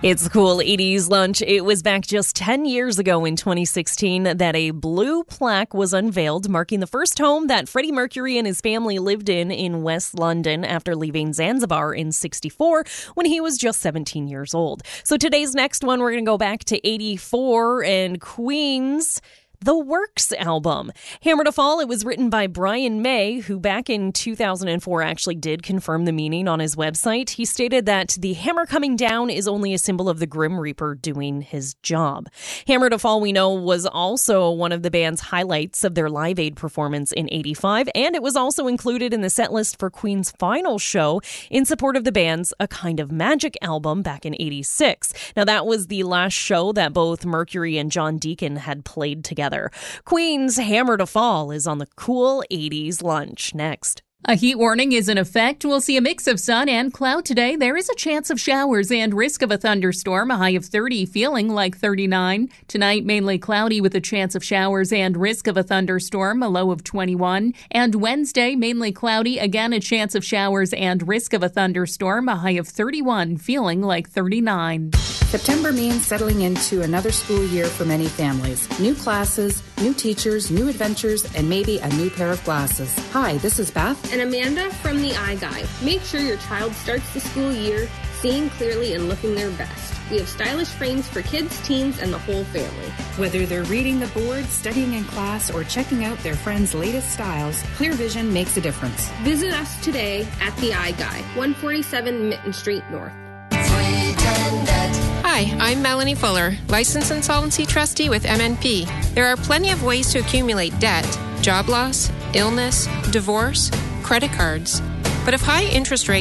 It's Cool 80s Lunch. It was back just 10 years ago in 2016 that a blue plaque was unveiled, marking the first home that Freddie Mercury and his family lived in West London after leaving Zanzibar in 64 when he was just 17 years old. So today's next one, we're going to go back to 84 and Queen's The Works album. Hammer to Fall, it was written by Brian May, who back in 2004 actually did confirm the meaning on his website. He stated that the hammer coming down is only a symbol of the Grim Reaper doing his job. Hammer to Fall, we know, was also one of the band's highlights of their Live Aid performance in 85, and it was also included in the set list for Queen's final show in support of the band's A Kind of Magic album back in 86. Now, that was the last show that both Mercury and John Deacon had played together. Queen's Hammer to Fall is on the Cool 80s Lunch next. A heat warning is in effect. We'll see a mix of sun and cloud today. There is a chance of showers and risk of a thunderstorm, a high of 30, feeling like 39. Tonight, mainly cloudy with a chance of showers and risk of a thunderstorm, a low of 21. And Wednesday, mainly cloudy, again a chance of showers and risk of a thunderstorm, a high of 31, feeling like 39. September means settling into another school year for many families. New classes, new teachers, new adventures, and maybe a new pair of glasses. Hi, this is Beth and Amanda from the Eye Guy. Make sure your child starts the school year seeing clearly and looking their best. We have stylish frames for kids, teens, and the whole family. Whether they're reading the board, studying in class, or checking out their friends' latest styles, Clear Vision makes a difference. Visit us today at the Eye Guy, 147 Mitten Street North. Hi, I'm Melanie Fuller, Licensed Insolvency Trustee with MNP. There are plenty of ways to accumulate debt: job loss, illness, divorce, credit cards. But if high interest rates